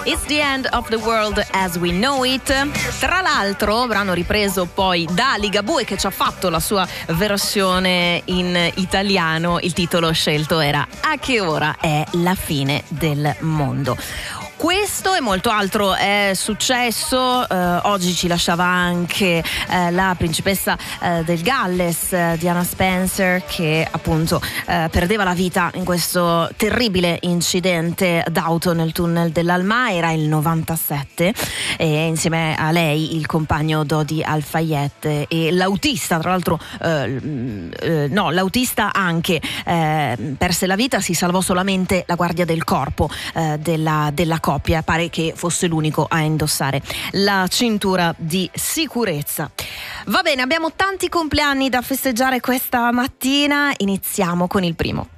It's the End of the World as We Know It. Tra l'altro, brano ripreso poi da Ligabue, che ci ha fatto la sua versione in italiano. Il titolo scelto era A che ora è la fine del mondo. Questo e molto altro è successo. Oggi ci lasciava anche la principessa del Galles, Diana Spencer, che appunto perdeva la vita in questo terribile incidente d'auto nel tunnel dell'Alma. Era il 97 e insieme a lei il compagno Dodi Al-Fayed e l'autista, tra l'altro l'autista anche perse la vita. Si salvò solamente la guardia del corpo della coppia. Pare che fosse l'unico a indossare la cintura di sicurezza. Va bene, abbiamo tanti compleanni da festeggiare questa mattina. Iniziamo con il primo.